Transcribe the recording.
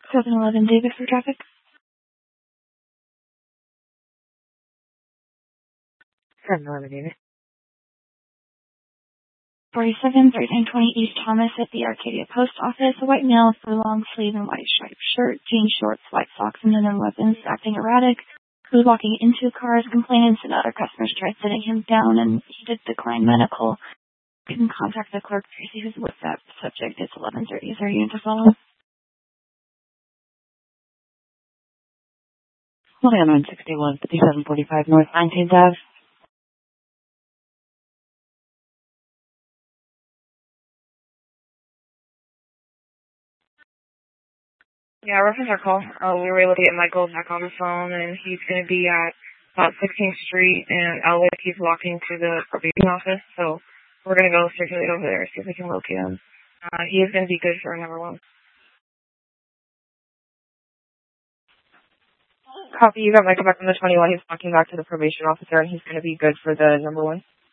711 David for traffic. 711 David. 47 1320 East Thomas at the Arcadia Post Office. A white male with long sleeve and white striped shirt, jean shorts, white socks, and no weapons, acting erratic. Who was walking into cars. Complainants and other customers tried sitting him down, and he did decline medical. You can contact the clerk, Tracy, who's with that subject. It's 11:30. Is there a unit to follow? Holding on 961 5745 North 19th Ave. Yeah, reference our call. We were able to get Michael back on the phone, and he's going to be at about 16th Street in Elwood. He's walking to the probation office, so we're going to go circulate over there, see if we can locate him. He is going to be good for number 1. Copy, you got Michael back on the 21. He's walking back to the probation officer, and he's going to be good for the number 1.